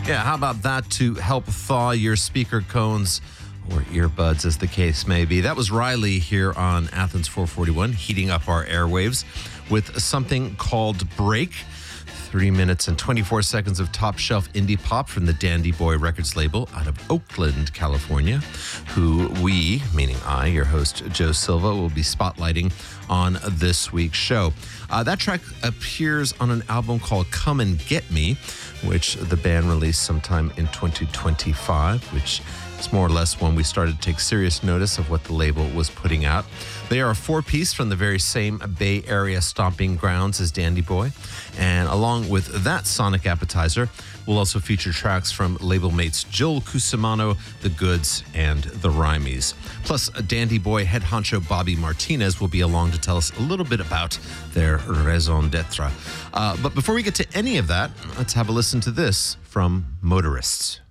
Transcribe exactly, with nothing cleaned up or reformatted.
Yeah, how about that to help thaw your speaker cones or earbuds, as the case may be. That was Riley here on Athens four forty-one, heating up our airwaves with something called Break. Three minutes and twenty-four seconds of top-shelf indie pop from the Dandy Boy Records label out of Oakland, California, who we, meaning I, your host, Joe Silva, will be spotlighting on this week's show. Uh, that track appears on an album called Come and Get Me, which the band released sometime in twenty twenty-five, which is more or less when we started to take serious notice of what the label was putting out. They are a four-piece from the very same Bay Area stomping grounds as Dandy Boy. And along with that sonic appetizer, we'll also feature tracks from label mates Joel Cusimano, The Goods, and The Rhymies. Plus, Dandy Boy head honcho Bobby Martinez will be along to tell us a little bit about their raison d'etre. Uh, but before we get to any of that, let's have a listen to this from Motorists.